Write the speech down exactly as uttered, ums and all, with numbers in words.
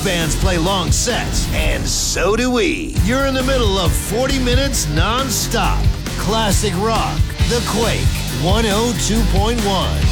bands play long sets, and so do we. You're in the middle of forty minutes non-stop. Classic rock. The Quake one oh two point one.